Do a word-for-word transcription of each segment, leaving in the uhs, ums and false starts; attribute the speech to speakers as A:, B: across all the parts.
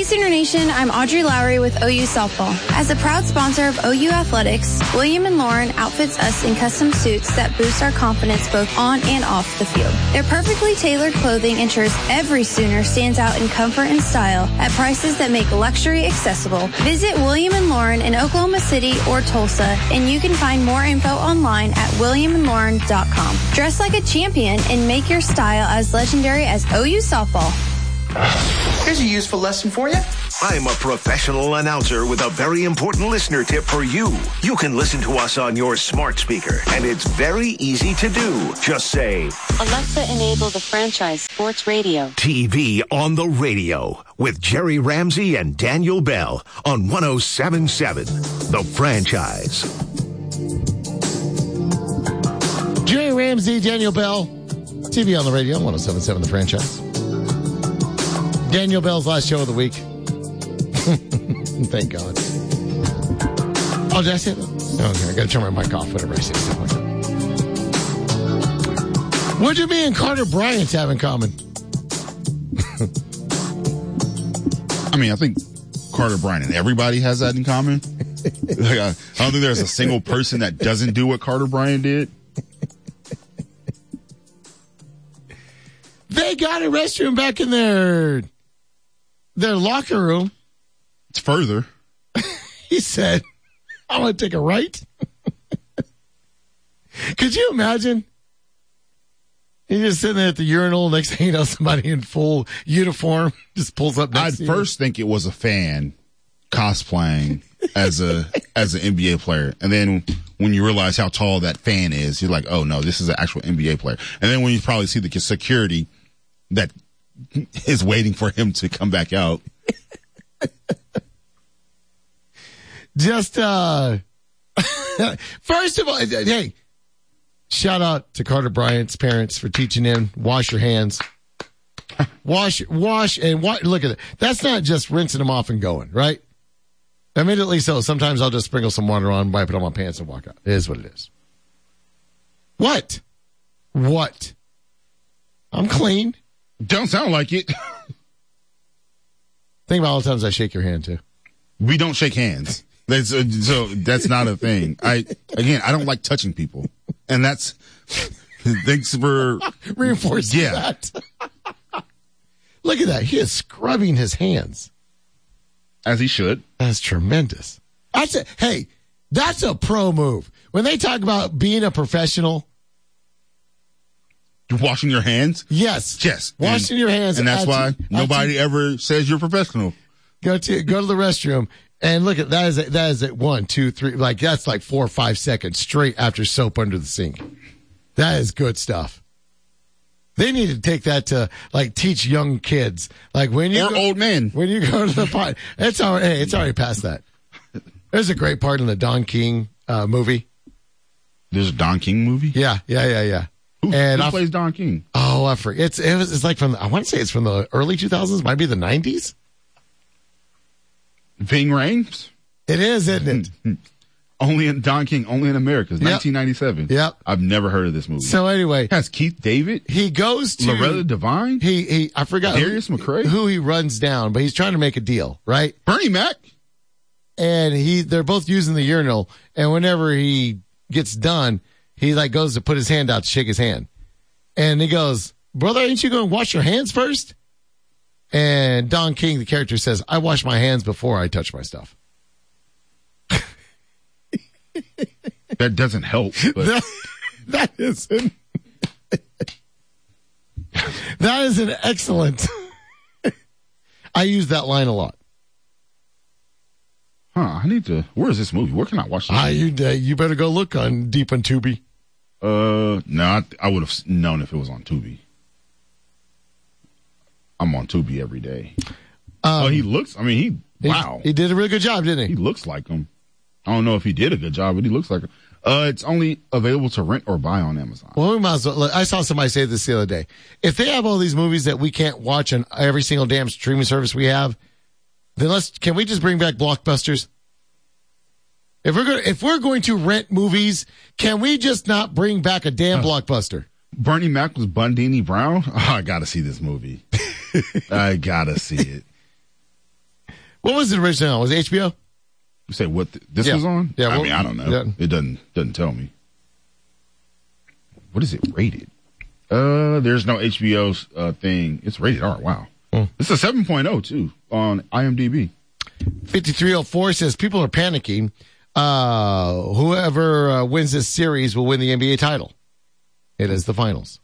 A: Sooner Nation, I'm Audrey Lowry with O U Softball. As a proud sponsor of O U Athletics, William and Lauren outfits us in custom suits that boost our confidence both on and off the field. Their perfectly tailored clothing ensures every Sooner stands out in comfort and style at prices that make luxury accessible. Visit William and Lauren in Oklahoma City or Tulsa, and you can find more info online at william and lauren dot com. Dress like a champion and make your style as legendary as O U Softball.
B: Here's a useful lesson for you.
C: I'm a professional announcer with a very important listener tip for you. You can listen to us on your smart speaker, and it's very easy to do. Just say,
D: Alexa, enable the franchise sports radio.
C: T V on the radio with Jerry Ramsey and Daniel Bell on one oh seven point seven, The Franchise.
E: Jerry Ramsey, Daniel Bell, T V on the radio, one oh seven point seven, The Franchise. Daniel Bell's last show of the week. Thank God. Oh, did I say that? Okay, I got to turn my mic off whenever I say something like that. What do me and Carter Bryant have in common?
F: I mean, I think Carter Bryant and everybody has that in common. Like, I, I don't think there's a single person that doesn't do what Carter Bryant did.
E: They got a restroom back in their their locker room.
F: It's further.
E: He said, I want to take a right. Could you imagine? He's just sitting there at the urinal. Next thing you know, somebody in full uniform just pulls up next
F: I'd
E: to you.
F: first think it was a fan cosplaying as a as an N B A player. And then when you realize how tall that fan is, you're like, oh, no, this is an actual N B A player. And then when you probably see the security that is waiting for him to come back out.
E: Just, uh, first of all, hey, shout out to Carter Bryant's parents for teaching him, wash your hands. Wash, wash, and wa- look at it. That's not just rinsing them off and going, right? Immediately so. Sometimes I'll just sprinkle some water on, wipe it on my pants, and walk out. It is what it is. What? What? I'm clean.
F: Don't sound like it.
E: Think about all the times I shake your hand, too.
F: We don't shake hands. That's, uh, so that's not a thing. I again, I don't like touching people, and that's thanks for
E: reinforcing
F: yeah.
E: that. Look at that. He is scrubbing his hands.
F: As he should.
E: That's tremendous. That's a, hey, that's a pro move. When they talk about being a professional.
F: You're washing your hands?
E: Yes.
F: Yes.
E: Washing
F: and,
E: your hands.
F: And that's why
E: to,
F: nobody
E: to,
F: ever says you're professional.
E: Go to go to the restroom and look at that is at, that is at one, two, three, like that's like four or five seconds straight after soap under the sink. That is good stuff. They need to take that to like teach young kids, like when you
F: or
E: go,
F: old men
E: when you go to the pot. It's already hey, it's already past that. There's a great part in the Don King uh, movie.
F: There's a Don King movie.
E: Yeah, yeah, yeah, yeah.
F: Who,
E: and
F: who plays Don King?
E: Oh, I forget. It's it was it's like from the, I want to say it's from the early two thousands, might be the nineties.
F: Ving Rhames?
E: It is, isn't it?
F: Only in Don King, only in America. It's yep. nineteen ninety-seven.
E: Yep.
F: I've never heard of this movie.
E: So anyway,
F: it has Keith David.
E: He goes to
F: Loretta Devine.
E: He he I forgot
F: Darius
E: who,
F: McCray.
E: Who he runs down, but he's trying to make a deal, right?
F: Bernie Mac.
E: And he they're both using the urinal, and whenever he gets done, he like goes to put his hand out to shake his hand. And he goes, "Brother, ain't you going to wash your hands first?" And Don King, the character, says, "I wash my hands before I touch my stuff."
F: That doesn't help. But.
E: that, that is an, that is an excellent. I use that line a lot.
F: Huh? I need to. Where is this movie? Where can I watch this?
E: Ah, you uh, you better go look on deep on Tubi.
F: Uh, no, I, I would have known if it was on Tubi. I'm on Tubi every day. Um, oh, he looks. I mean, he. Wow,
E: he, he did a really good job, didn't he?
F: He looks like him. I don't know if he did a good job, but he looks like him. Uh, it's only available to rent or buy on Amazon.
E: Well, we might as well. I saw somebody say this the other day. If they have all these movies that we can't watch on every single damn streaming service we have, then let's. Can we just bring back Blockbusters? If we're going, if we're going to rent movies, can we just not bring back a damn uh, Blockbuster?
F: Bernie Mac was Bundini Brown. Oh, I gotta see this movie. I gotta see it.
E: What was it originally? Was it H B O?
F: You say what th- this
E: Yeah.
F: was on?
E: Yeah,
F: I
E: well,
F: mean, I don't know.
E: yeah.
F: It doesn't doesn't tell me. What is it rated? Uh, there's no H B O uh, thing. It's rated R. Wow.
E: Hmm.
F: It's a seven point oh too on IMDb.
E: fifty-three oh four says people are panicking. Uh, whoever uh, wins this series will win the N B A title. It is the finals.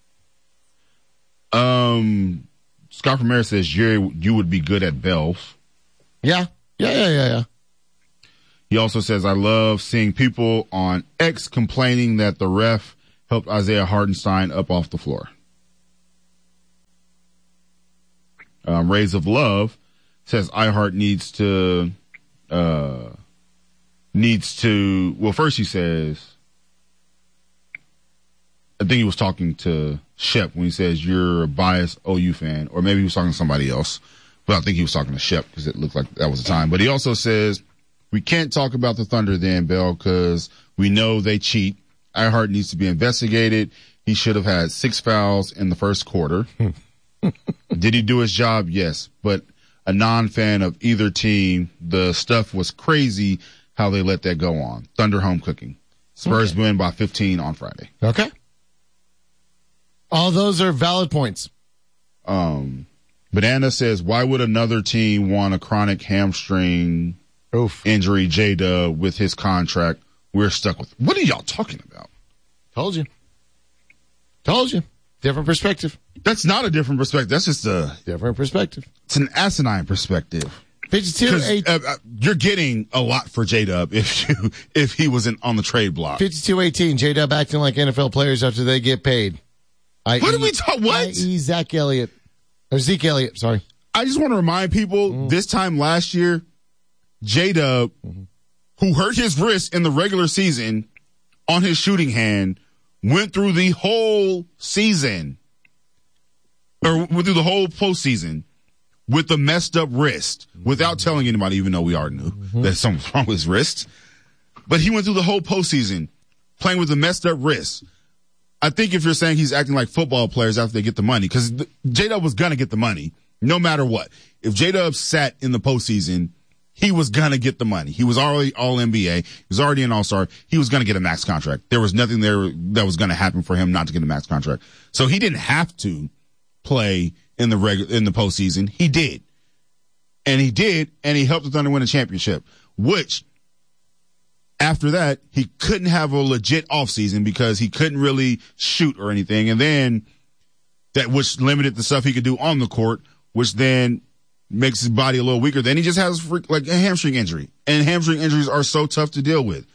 F: Um, Scott Ramirez says, Jerry, you would be good at bells.
E: Yeah. Yeah, yeah, yeah, yeah.
F: He also says, I love seeing people on X complaining that the ref helped Isaiah Hartenstein up off the floor. Um, Rays of Love says iHeart needs to, uh, needs to, well, first he says, I think he was talking to Shep when he says you're a biased O U fan, or maybe he was talking to somebody else, but I think he was talking to Shep because it looked like that was the time. But he also says, we can't talk about the Thunder then, Bell, because we know they cheat. iHeart needs to be investigated. He should have had six fouls in the first quarter. Did he do his job? Yes. But a non-fan of either team, the stuff was crazy how they let that go on. Thunder home cooking. Spurs
E: Okay.
F: win by fifteen on Friday.
E: Okay. All those are valid points.
F: Um, Banana says, why would another team want a chronic hamstring
E: Oof.
F: injury, J-Dub, with his contract? We're stuck with. What are y'all talking about?
E: Told you. Told you. Different perspective.
F: That's not a different perspective. That's just a,
E: Different perspective.
F: it's an asinine perspective.
E: fifty-two
F: 'Cause,
E: eight.
F: uh, uh, you're getting a lot for J-Dub if you, if he wasn't on the trade block.
E: fifty-two eighteen. J-Dub acting like N F L players after they get paid. I
F: What are we talking? What?
E: I E Zach Elliott. Or Zeke Elliott, sorry.
F: I just want to remind people
E: Mm.
F: this time last year, J-Dub,
E: Mm-hmm.
F: who hurt his wrist in the regular season on his shooting hand, went through the whole season, or went through the whole postseason with a messed up wrist without telling anybody, even though we already knew
E: Mm-hmm.
F: that something was wrong with his wrist. But he went through the whole postseason playing with a messed up wrist. I think if you're saying he's acting like football players after they get the money, because J-Dub was going to get the money no matter what. If J-Dub sat in the postseason, he was going to get the money. He was already all N B A. He was already an all-star. He was going to get a max contract. There was nothing there that was going to happen for him not to get a max contract. So he didn't have to play in the regu- in the postseason. He did. And he did, and he helped the Thunder win a championship, which after that, he couldn't have a legit offseason because he couldn't really shoot or anything. And then that, which limited the stuff he could do on the court, which then makes his body a little weaker. Then he just has freak, like a hamstring injury, and hamstring injuries are so tough to deal with.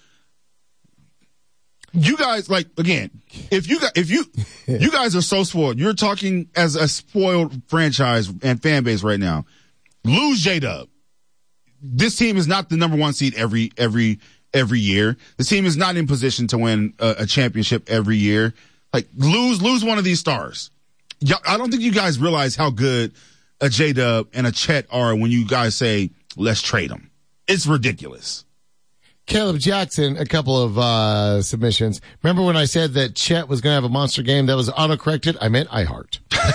F: You guys, like, again, if you got, if you, you guys are so spoiled. You're talking as a spoiled franchise and fan base right now. Lose J-Dub. This team is not the number one seed every, every, every year. The team is not in position to win a, a championship every year. Like, lose, lose one of these stars. Y- I don't think you guys realize how good a J-Dub and a Chet are when you guys say, let's trade them. It's ridiculous.
E: Caleb Jackson, a couple of uh, submissions. Remember when I said that Chet was going to have a monster game that was auto-corrected? I meant iHeart.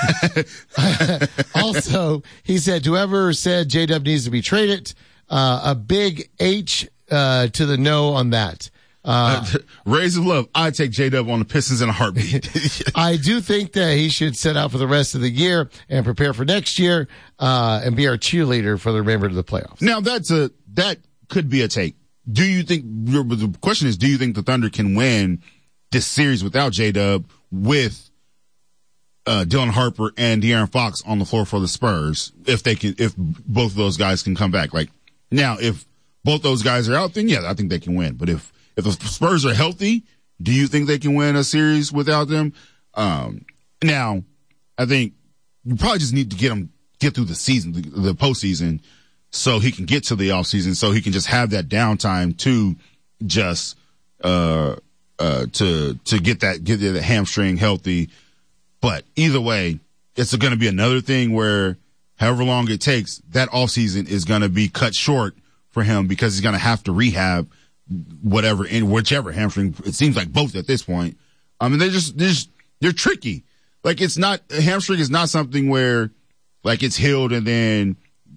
E: Also, he said, whoever said J-Dub needs to be traded, uh, a big H uh, to the no on that. Uh,
F: Rays of love. I take J-Dub on the Pistons in a heartbeat.
E: I do think that he should set out for the rest of the year and prepare for next year uh, and be our cheerleader for the remainder of the playoffs.
F: Now, that's a, that could be a take. Do you think, your, the question is, do you think the Thunder can win this series without J-Dub with uh, Dylan Harper and De'Aaron Fox on the floor for the Spurs, if they can, if both of those guys can come back? Like, now, if both those guys are out, then yeah, I think they can win. But if, if the Spurs are healthy, do you think they can win a series without them? Um, now, I think you probably just need to get them, get through the season, the, the postseason, so he can get to the offseason, so he can just have that downtime to just, uh, uh, to, to get that, get the hamstring healthy. But either way, it's going to be another thing where however long it takes, that offseason is going to be cut short for him because he's going to have to rehab whatever, in whichever hamstring. It seems like both at this point. I mean, they're just, they're just, they're tricky. Like, it's not, a hamstring is not something where, like, it's healed and then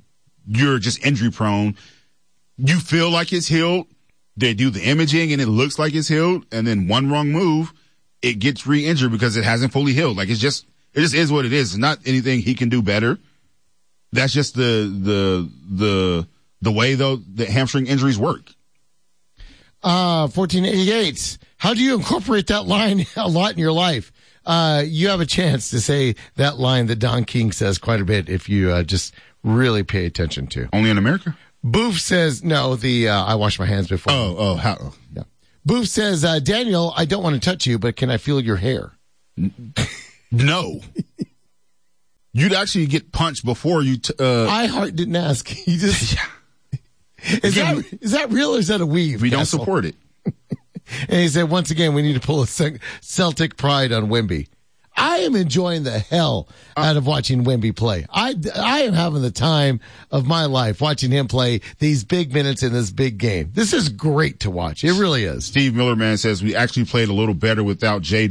F: you're just injury prone. You feel like it's healed. They do the imaging and it looks like it's healed. And then one wrong move, it gets re-injured because it hasn't fully healed. Like it's just, it just is what it is. It's not anything he can do better. That's just the, the, the, the way though the hamstring injuries work.
E: Uh, fourteen eighty-eight. How do you incorporate that line a lot in your life? Uh, you have a chance to say that line that Don King says quite a bit if you uh, just really pay attention to.
F: Only in America?
E: Boof says, no, the uh, I wash my hands before.
F: Oh, oh, how?
E: Yeah. Boof says, uh, Daniel, I don't want to touch you, but can I feel your hair?
F: No. You'd actually get punched before you. T- uh,
E: iHeart didn't ask. He just.
F: Yeah.
E: Is
F: Again,
E: that is that real or is that a weave?
F: we don't
E: Castle?
F: support it.
E: And he said, once again, we need to pull a Celtic pride on Wemby. I am enjoying the hell out of watching Wemby play. I, I am having the time of my life watching him play these big minutes in this big game. This is great to watch. It really is.
F: Steve Millerman says we actually played a little better without Jay